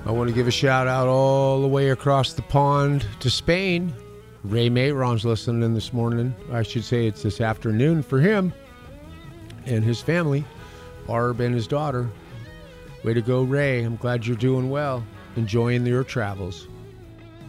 I want to give a shout out all the way across the pond to Spain. Ray Mayron's listening this morning. I should say it's this afternoon for him and his family, Barb and his daughter. Way to go, Ray. I'm glad you're doing well, enjoying your travels.